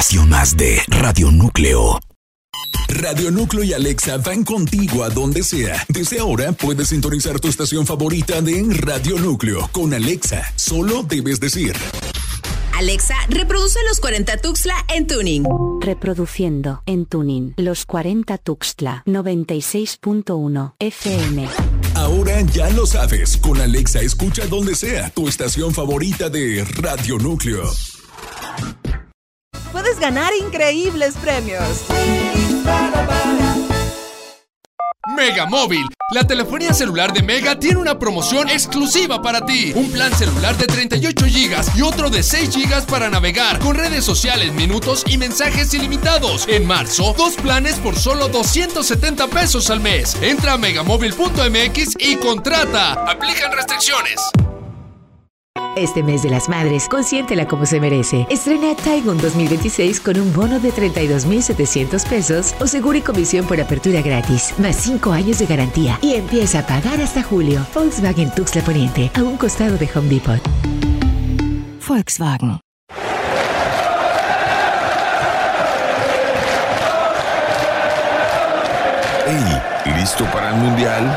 estación más de Radio Núcleo. Radio Núcleo y Alexa van contigo a donde sea. Desde ahora puedes sintonizar tu estación favorita de Radio Núcleo con Alexa. Solo debes decir: Alexa, reproduce Los 40 Tuxtla en tuning. Reproduciendo en tuning Los 40 Tuxtla 96.1 FM. Ahora ya lo sabes, con Alexa escucha donde sea tu estación favorita de Radio Núcleo. Puedes ganar increíbles premios. Mega Móvil, la telefonía celular de Mega tiene una promoción exclusiva para ti. Un plan celular de 38 GB y otro de 6 GB para navegar con redes sociales, minutos y mensajes ilimitados. En marzo, 2 planes por solo 270 pesos al mes. Entra a megamóvil.mx y contrata. Aplican restricciones. Este mes de las madres, consiéntela como se merece. Estrena Taigun 2026 con un bono de 32,700 pesos o seguro y comisión por apertura gratis, más 5 años de garantía y empieza a pagar hasta julio. Volkswagen Tuxtla Poniente, a un costado de Home Depot. Volkswagen. Hey, ¿listo para el mundial?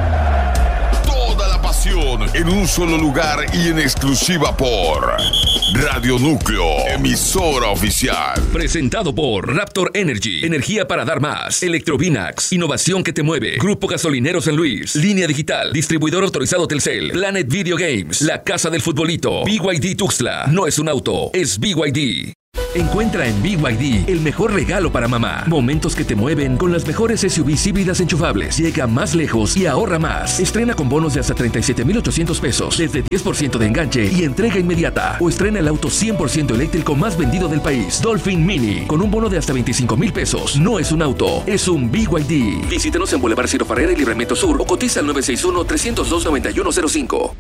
En un solo lugar y en exclusiva por Radio Núcleo, emisora oficial. Presentado por Raptor Energy, energía para dar más. Electrovinax, innovación que te mueve. Grupo Gasolinero San Luis, Línea Digital, distribuidor autorizado Telcel. Planet Video Games, la casa del futbolito. BYD Tuxtla, no es un auto, es BYD. Encuentra en BYD el mejor regalo para mamá. Momentos que te mueven con las mejores SUVs híbridas enchufables. Llega más lejos y ahorra más. Estrena con bonos de hasta 37,800 pesos, desde 10% de enganche y entrega inmediata. O estrena el auto 100% eléctrico más vendido del país, Dolphin Mini, con un bono de hasta 25,000 pesos. No es un auto, es un BYD. Visítenos en Boulevard Ciro Farrera y Libramiento Sur o cotiza al 961-302-9105.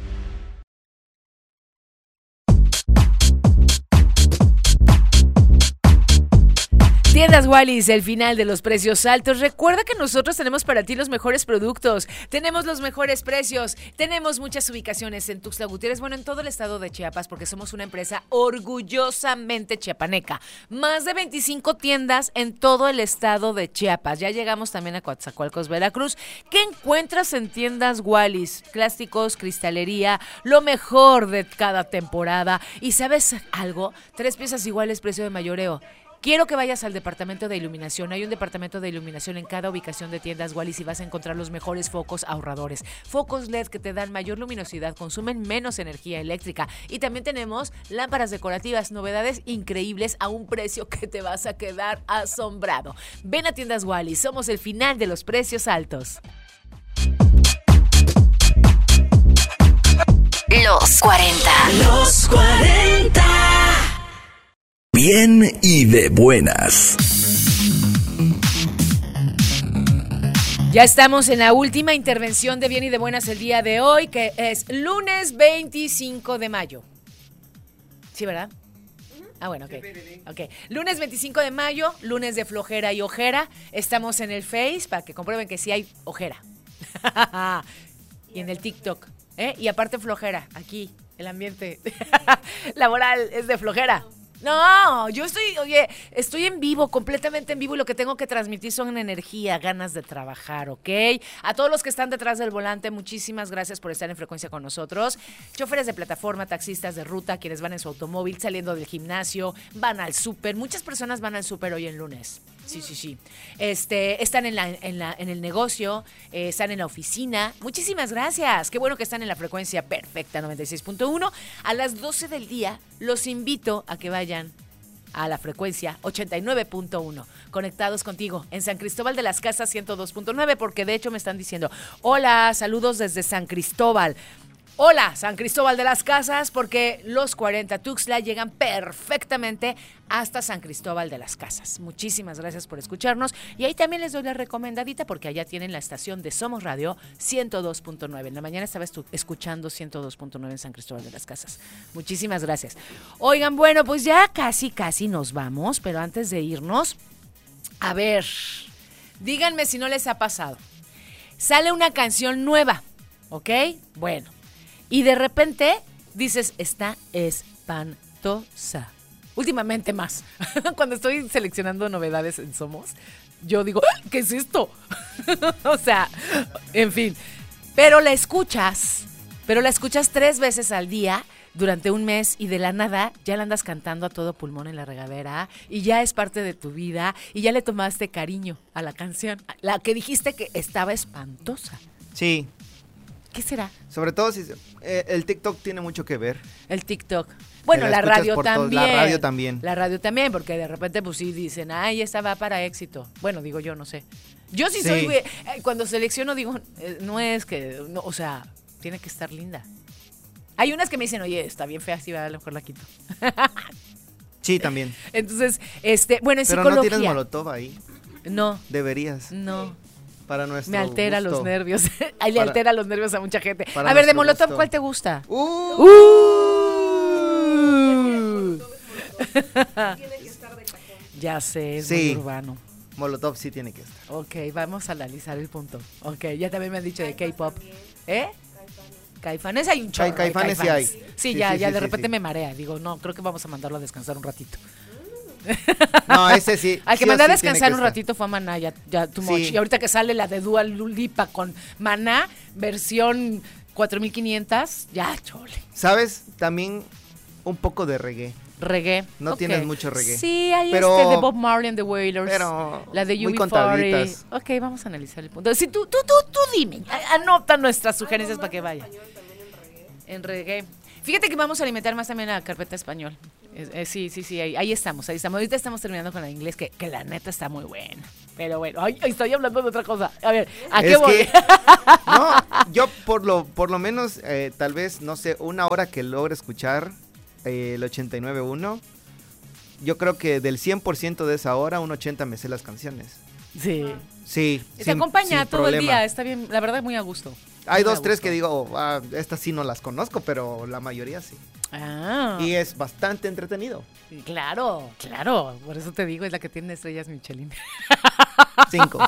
Tiendas Wallis, el final de los precios altos. Recuerda que nosotros tenemos para ti los mejores productos, tenemos los mejores precios, tenemos muchas ubicaciones en Tuxtla Gutiérrez, bueno, en todo el estado de Chiapas, porque somos una empresa orgullosamente chiapaneca. Más de 25 tiendas en todo el estado de Chiapas. Ya llegamos también a Coatzacoalcos, Veracruz. ¿Qué encuentras en Tiendas Wallis? Plásticos, cristalería, lo mejor de cada temporada. ¿Y sabes algo? 3 piezas iguales, precio de mayoreo. Quiero que vayas al departamento de iluminación. Hay un departamento de iluminación en cada ubicación de Tiendas Wallis y vas a encontrar los mejores focos ahorradores. Focos LED que te dan mayor luminosidad, consumen menos energía eléctrica. Y también tenemos lámparas decorativas, novedades increíbles a un precio que te vas a quedar asombrado. Ven a Tiendas Wallis, somos el final de los precios altos. Los 40. Los 40. Bien y de buenas. Ya estamos en la última intervención de Bien y de Buenas el día de hoy, que es lunes 25 de mayo. ¿Sí, verdad? Ah, bueno, ok. Lunes 25 de mayo, lunes de flojera y ojera. Estamos en el Face para que comprueben que sí hay ojera. Y en el TikTok. Y aparte flojera, aquí, el ambiente laboral es de flojera. No, yo estoy en vivo, completamente en vivo, y lo que tengo que transmitir son energía, ganas de trabajar, ¿ok? A todos los que están detrás del volante, muchísimas gracias por estar en frecuencia con nosotros. Choferes de plataforma, taxistas de ruta, quienes van en su automóvil, saliendo del gimnasio, van al súper. Muchas personas van al súper hoy en lunes. Sí. Están en el negocio, están en la oficina. Muchísimas gracias. Qué bueno que están en la frecuencia perfecta 96.1. A las 12 del día los invito a que vayan a la frecuencia 89.1. Conectados contigo en San Cristóbal de las Casas 102.9, porque de hecho me están diciendo, hola, saludos desde San Cristóbal. Hola, San Cristóbal de las Casas, porque los 40 Tuxtla llegan perfectamente hasta San Cristóbal de las Casas. Muchísimas gracias por escucharnos. Y ahí también les doy la recomendadita, porque allá tienen la estación de Somos Radio 102.9. En la mañana estaba escuchando 102.9 en San Cristóbal de las Casas. Muchísimas gracias. Oigan, bueno, pues ya casi nos vamos, pero antes de irnos, a ver, díganme si no les ha pasado. Sale una canción nueva, ¿ok? Bueno. Y de repente dices, está espantosa. Últimamente más. Cuando estoy seleccionando novedades en Somos, yo digo, ¿qué es esto? O sea, en fin. Pero la escuchas 3 veces al día durante un mes y de la nada ya la andas cantando a todo pulmón en la regadera y ya es parte de tu vida y ya le tomaste cariño a la canción, la que dijiste que estaba espantosa. Sí. ¿Qué será? Sobre todo si el TikTok tiene mucho que ver. El TikTok. Bueno, la radio también. La radio también. La radio también, porque de repente pues sí dicen, ay, esta va para éxito. Bueno, digo yo, no sé. Yo sí soy, cuando selecciono digo, no es que, no, o sea, tiene que estar linda. Hay unas que me dicen, oye, está bien fea, sí, a lo mejor la quito. Sí, también. Entonces, bueno, en pero psicología. ¿No tienes Molotov ahí? No. Deberías. No. Para nuestro me altera gusto. Los nervios. Ahí le altera los nervios a mucha gente. A ver, de Molotov, gusto. ¿cuál te gusta? Ya sé, es muy urbano. Molotov sí tiene que estar. Ok, vamos a analizar el punto. Ok, ya también me han dicho de K-pop. ¿Eh? Caifanes hay un chorro. Caifanes sí hay. Sí, ya de repente me marea. Digo, no, creo que vamos a mandarlo a descansar un ratito. No, ese sí. Al que mandé a descansar un ratito fue a Maná, ya too much. Y ahorita que sale la de Dua Lipa con Maná, versión 4500, ya chole. ¿Sabes? También un poco de reggae. No tienes mucho reggae. Sí, hay de Bob Marley and the Wailers. Pero la de muy UB40. contaditas. Ok, vamos a analizar el punto. Sí, tú dime. Anota nuestras sugerencias para que vaya. En reggae. Fíjate que vamos a alimentar más también la carpeta español. Sí, ahí estamos. Ahorita estamos terminando con la inglés, que la neta está muy buena. Pero bueno, estoy hablando de otra cosa. A ver, ¿a qué voy? No, yo por lo menos, tal vez, no sé, una hora que logre escuchar el 89.1, yo creo que del 100% de esa hora, un 80 me sé las canciones. Sí. Sí. Se acompaña todo el día, está bien, la verdad, muy a gusto. Hay 2, 3 que digo, estas sí no las conozco, pero la mayoría sí. Y es bastante entretenido. Claro, por eso te digo, es la que tiene estrellas Michelin. 5.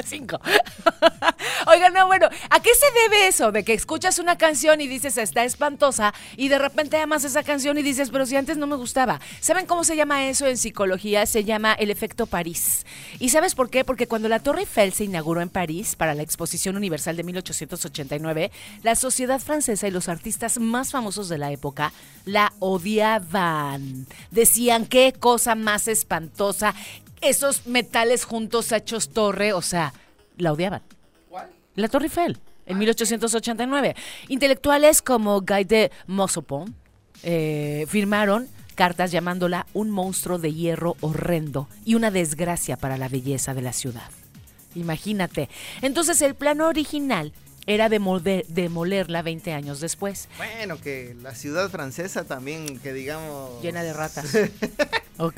Oigan, no, bueno, ¿a qué se debe eso? De que escuchas una canción y dices, está espantosa, y de repente amas esa canción y dices, pero si antes no me gustaba. ¿Saben cómo se llama eso en psicología? Se llama el efecto París. ¿Y sabes por qué? Porque cuando la Torre Eiffel se inauguró en París para la Exposición Universal de 1889, la sociedad francesa y los artistas más famosos de la época la odiaban. Decían, qué cosa más espantosa, esos metales juntos hechos torre, o sea, la odiaban. ¿Cuál? La Torre Eiffel, en 1889. Intelectuales como Guy de Maupassant firmaron cartas llamándola un monstruo de hierro horrendo y una desgracia para la belleza de la ciudad. Imagínate. Entonces el plano original era demolerla 20 años después. Bueno, que la ciudad francesa también, que digamos... llena de ratas. Ok,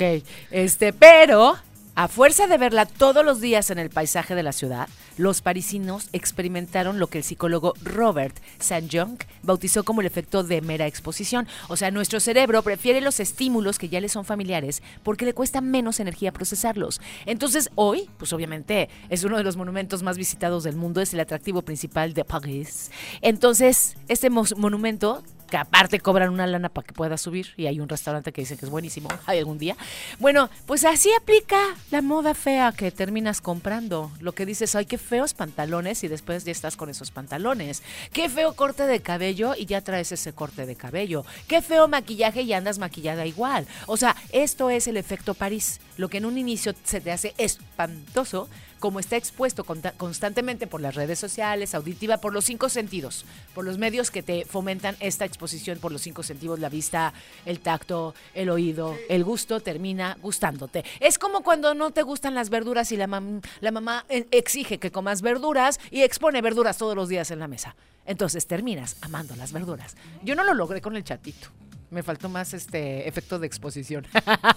pero a fuerza de verla todos los días en el paisaje de la ciudad, los parisinos experimentaron lo que el psicólogo Robert Saint-Jung bautizó como el efecto de mera exposición. O sea, nuestro cerebro prefiere los estímulos que ya le son familiares porque le cuesta menos energía procesarlos. Entonces, hoy, pues obviamente, es uno de los monumentos más visitados del mundo, es el atractivo principal de París. Entonces, este monumento, que aparte cobran una lana para que pueda subir, y hay un restaurante que dice que es buenísimo, hay algún día. Bueno, pues así aplica la moda fea que terminas comprando. Lo que dices, ay, qué feos pantalones, y después ya estás con esos pantalones. Qué feo corte de cabello, y ya traes ese corte de cabello. Qué feo maquillaje, y andas maquillada igual. O sea, esto es el efecto París. Lo que en un inicio se te hace espantoso, como está expuesto constantemente por las redes sociales, auditiva, por los 5 sentidos, por los medios que te fomentan esta exposición por los 5 sentidos, la vista, el tacto, el oído, el gusto, termina gustándote. Es como cuando no te gustan las verduras y la mamá exige que comas verduras y expone verduras todos los días en la mesa. Entonces terminas amando las verduras. Yo no lo logré con el chatito. Me faltó más efecto de exposición.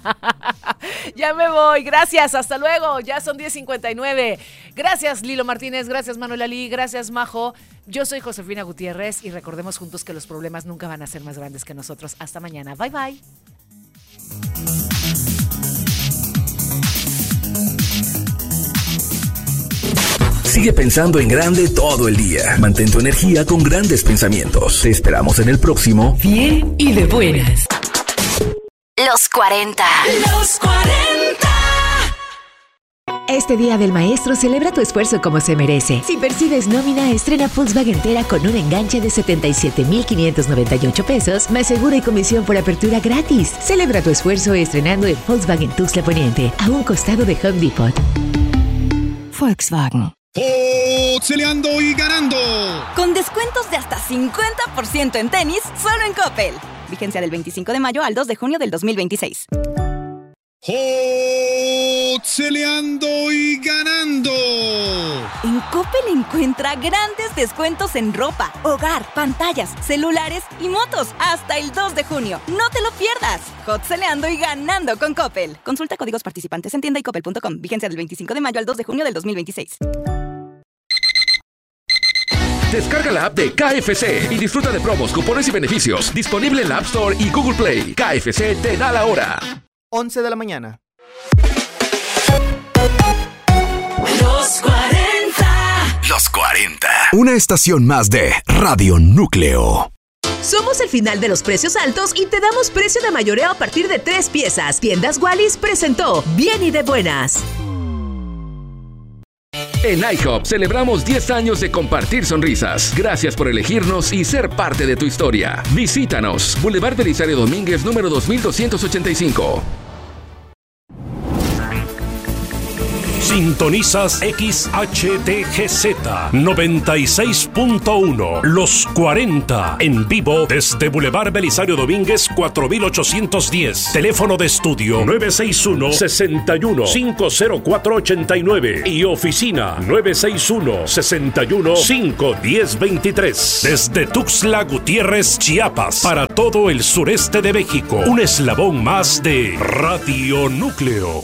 Ya me voy, gracias, hasta luego, ya son 10:59. Gracias Lilo Martínez, gracias Manuel Ali, gracias Majo. Yo soy Josefina Gutiérrez y recordemos juntos que los problemas nunca van a ser más grandes que nosotros. Hasta mañana, bye bye. Sigue pensando en grande todo el día. Mantén tu energía con grandes pensamientos. Te esperamos en el próximo Bien y de buenas. Los 40. Los 40. Este Día del Maestro celebra tu esfuerzo como se merece. Si percibes nómina, estrena Volkswagen Tera con un enganche de 77,598 pesos, más seguro y comisión por apertura gratis. Celebra tu esfuerzo estrenando en Volkswagen Tuxtla Poniente, a un costado de Home Depot. Volkswagen. Celeando y ganando. Con descuentos de hasta 50% en tenis, solo en Coppel. Vigencia del 25 de mayo al 2 de junio del 2026. Celeando y ganando. En Coppel encuentra grandes descuentos en ropa, hogar, pantallas, celulares y motos hasta el 2 de junio. No te lo pierdas. Celeando y ganando con Coppel. Consulta códigos participantes en tienda y coppel.com. Vigencia del 25 de mayo al 2 de junio del 2026. Descarga la app de KFC y disfruta de promos, cupones y beneficios. Disponible en la App Store y Google Play. KFC te da la hora. 11 de la mañana. Los 40. Los 40. Una estación más de Radio Núcleo. Somos el final de los precios altos y te damos precio de mayoreo a partir de 3 piezas. Tiendas Wallis presentó Bien y de Buenas. En IHOP celebramos 10 años de compartir sonrisas. Gracias por elegirnos y ser parte de tu historia. Visítanos. Boulevard Belisario Domínguez, número 2285. Sintonizas XHTGZ 96.1 Los 40 en vivo desde Boulevard Belisario Domínguez 4810. Teléfono de estudio 961-61-50489 y oficina 961-61-51023. Desde Tuxtla Gutiérrez, Chiapas, para todo el sureste de México. Un eslabón más de Radio Núcleo.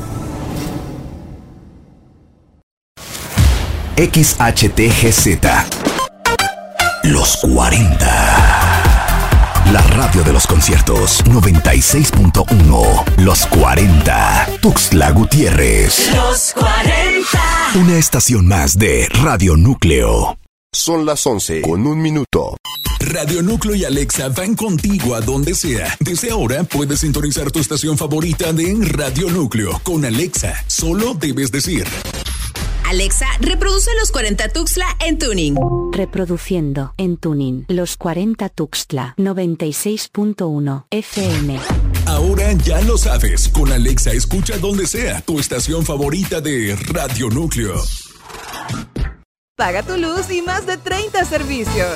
XHTGZ. Los 40. La radio de los conciertos 96.1. Los 40. Tuxtla Gutiérrez. Los 40. Una estación más de Radio Núcleo. Son las 11:01. Radio Núcleo y Alexa van contigo a donde sea. Desde ahora puedes sintonizar tu estación favorita de Radio Núcleo. Con Alexa, solo debes decir: Alexa, reproduce Los 40 Tuxtla en tuning. Reproduciendo en tuning Los 40 Tuxtla 96.1 FM. Ahora ya lo sabes. Con Alexa escucha donde sea tu estación favorita de Radio Núcleo. Paga tu luz y más de 30 servicios.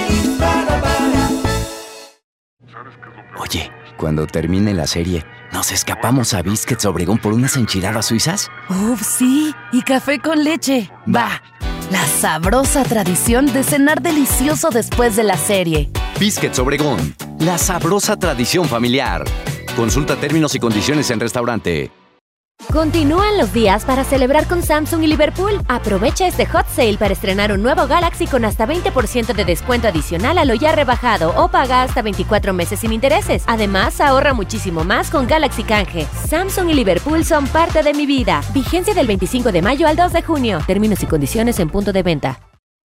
Oye, cuando termine la serie, ¿nos escapamos a Biscuits Obregón por unas enchiladas suizas? ¡Uf, sí! Y café con leche. ¡Va! La sabrosa tradición de cenar delicioso después de la serie. Biscuits Obregón, la sabrosa tradición familiar. Consulta términos y condiciones en restaurante. Continúan los días para celebrar con Samsung y Liverpool. Aprovecha este hot sale para estrenar un nuevo Galaxy con hasta 20% de descuento adicional a lo ya rebajado o paga hasta 24 meses sin intereses. Además, ahorra muchísimo más con Galaxy Canje. Samsung y Liverpool son parte de mi vida. Vigencia del 25 de mayo al 2 de junio. Términos y condiciones en punto de venta.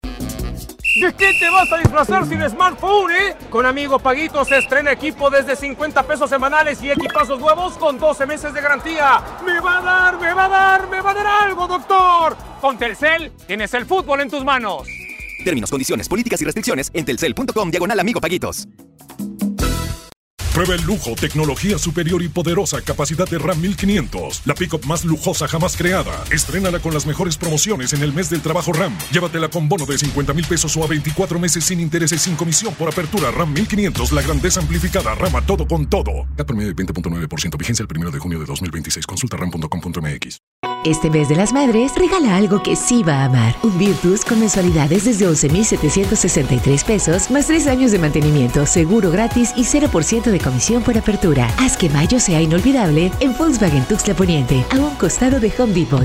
¿De qué te vas a disfrazar sin smartphone, Con Amigo Paguito se estrena equipo desde 50 pesos semanales y equipazos nuevos con 12 meses de garantía. ¡Me va a dar algo, doctor! Con Telcel tienes el fútbol en tus manos. Términos, condiciones, políticas y restricciones en telcel.com/Amigo Paguitos. Prueba el lujo, tecnología superior y poderosa capacidad de Ram 1500. La pick-up más lujosa jamás creada. Estrénala con las mejores promociones en el mes del trabajo Ram. Llévatela con bono de 50,000 pesos o a 24 meses sin intereses sin comisión por apertura. Ram 1500, la grandeza amplificada. Rama todo con todo. CAT promedio de 20.9%. Vigencia el 1 de junio de 2026. Consulta ram.com.mx. Este mes de las madres, regala algo que sí va a amar. Un Virtus con mensualidades desde 11,763 pesos, más 3 años de mantenimiento, seguro gratis y 0% de comisión por apertura. Haz que mayo sea inolvidable en Volkswagen Tuxtla Poniente, a un costado de Home Depot.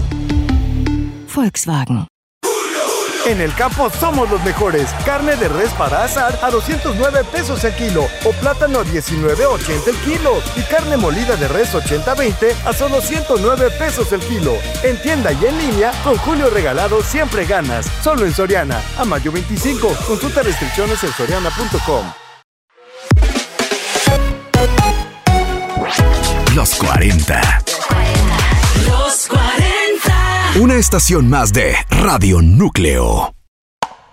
Volkswagen. En el campo somos los mejores. Carne de res para asar a 209 pesos el kilo o plátano a 19.80 el kilo y carne molida de res 80-20 a solo 109 pesos el kilo. En tienda y en línea, con Julio Regalado siempre ganas. Solo en Soriana. A mayo 25. Consulta restricciones en soriana.com. Los 40. Los 40. Una estación más de Radio Núcleo.